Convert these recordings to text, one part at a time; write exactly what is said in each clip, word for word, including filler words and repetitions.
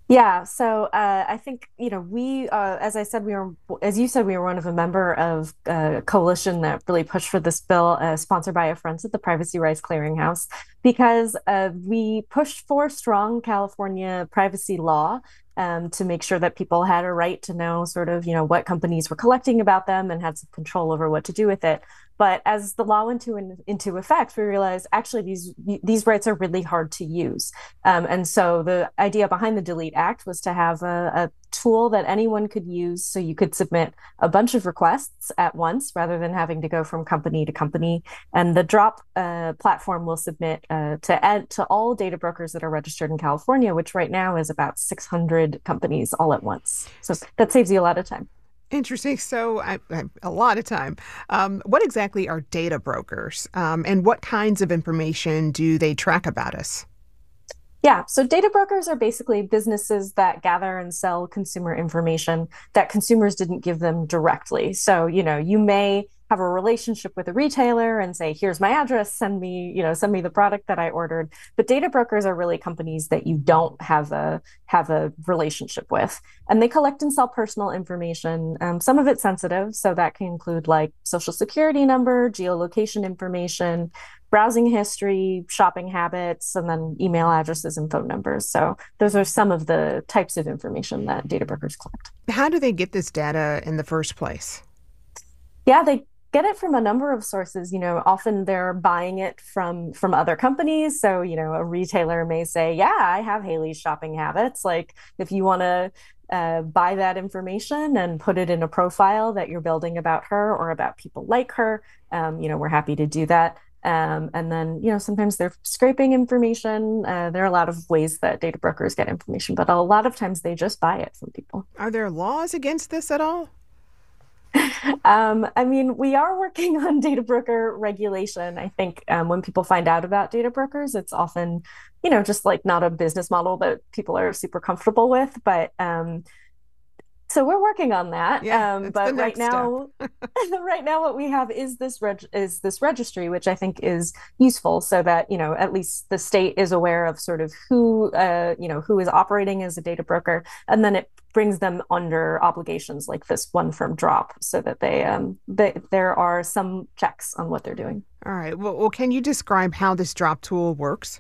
Yeah, so uh, I think, you know, we, uh, as I said, we were, as you said, we were one of a member of a coalition that really pushed for this bill, uh, sponsored by our friends at the Privacy Rights Clearinghouse, because uh, we pushed for strong California privacy law. Um, to make sure that people had a right to know sort of, you know, what companies were collecting about them and had some control over what to do with it. But as the law went to in, into effect, we realized actually these these rights are really hard to use. Um, and so the idea behind the Delete Act was to have a, a tool that anyone could use so you could submit a bunch of requests at once rather than having to go from company to company. And the Drop uh, platform will submit uh, to add to all data brokers that are registered in California, which right now is about six hundred companies all at once. So that saves you a lot of time. Interesting. So, I, I, a lot of time. Um, what exactly are data brokers, um, and what kinds of information do they track about us? Yeah, so data brokers are basically businesses that gather and sell consumer information that consumers didn't give them directly. So, you know, you may have a relationship with a retailer and say, here's my address, send me, you know, send me the product that I ordered. But data brokers are really companies that you don't have a have a relationship with. And they collect and sell personal information. Um, some of it's sensitive, so that can include like social security number, geolocation information, browsing history, shopping habits, and then email addresses and phone numbers. So those are some of the types of information that data brokers collect. How do they get this data in the first place? Yeah, they get it from a number of sources. You know, often they're buying it from from other companies. So, you know, a retailer may say, "Yeah, I have Haley's shopping habits. Like, if you want to uh, buy that information and put it in a profile that you're building about her or about people like her, um, you know, we're happy to do that." Um, and then, you know, sometimes they're scraping information. Uh, there are a lot of ways that data brokers get information, but a lot of times they just buy it from people. Are there laws against this at all? Um, I mean, we are working on data broker regulation. I think um, when people find out about data brokers, it's often, you know, just like not a business model that people are super comfortable with. But um, so we're working on that. Yeah, Um, that's the but right next step. now, right now, what we have is this reg is this registry, which I think is useful, so that you know at least the state is aware of sort of who uh, you know who is operating as a data broker, and then it brings them under obligations like this one from Drop, so that they um they, there are some checks on what they're doing. All right. Well, well, can you describe how this drop tool works?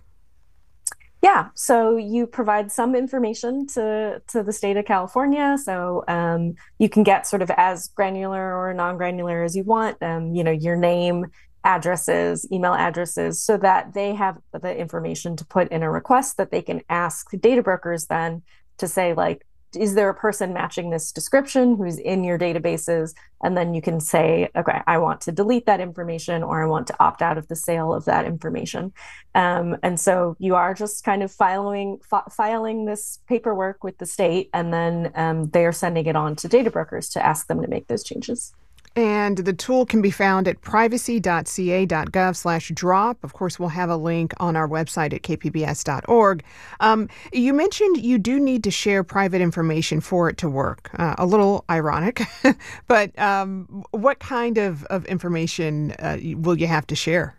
Yeah, so you provide some information to to the state of California, so um, you can get sort of as granular or non-granular as you want. Um, you know, your name, addresses, email addresses, so that they have the information to put in a request that they can ask data brokers then to say like, is there a person matching this description who's in your databases? And then you can say, okay, I want to delete that information or I want to opt out of the sale of that information. Um, and so you are just kind of filing f- filing this paperwork with the state, and then um, they are sending it on to data brokers to ask them to make those changes. And the tool can be found at privacy.ca.gov slash drop. Of course, we'll have a link on our website at k p b s dot org. Um, you mentioned you do need to share private information for it to work. Uh, a little ironic, but um, what kind of, of information uh, will you have to share?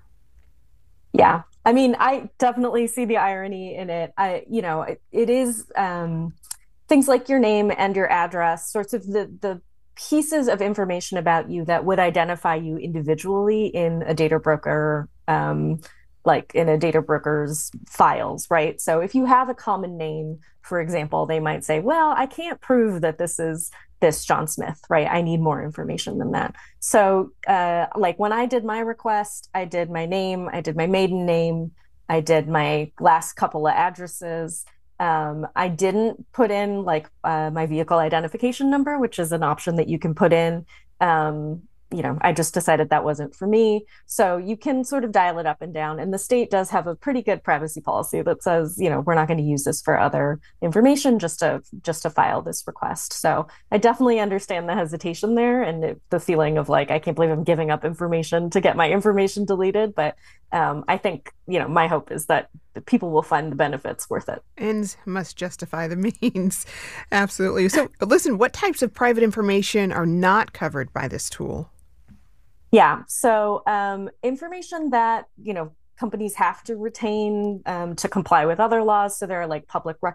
Yeah. I mean, I definitely see the irony in it. I, you know, it, it is um, things like your name and your address, sorts of the the pieces of information about you that would identify you individually in a data broker, um, like in a data broker's files, right? So if you have a common name, for example, they might say, well, I can't prove that this is this John Smith, right? I need more information than that. So, uh, like when I did my request, I did my name, I did my maiden name, I did my last couple of addresses. Um, I didn't put in like uh, my vehicle identification number, which is an option that you can put in. Um, you know, I just decided that wasn't for me. So you can sort of dial it up and down. And the state does have a pretty good privacy policy that says, you know, we're not going to use this for other information, just to just to file this request. So I definitely understand the hesitation there and it, the feeling of like, I can't believe I'm giving up information to get my information deleted. But um, I think, you know, my hope is that people will find the benefits worth it. Ends must justify the means. Absolutely. So, listen, what types of private information are not covered by this tool? Yeah. So um, information that, you know, companies have to retain um, to comply with other laws. So there are like public